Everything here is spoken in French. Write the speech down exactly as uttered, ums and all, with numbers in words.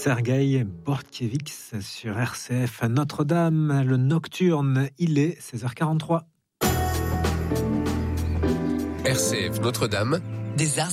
Sergueï Bortkiewicz sur R C F. Notre-Dame, le nocturne, il est seize heures quarante-trois. R C F Notre-Dame, des arts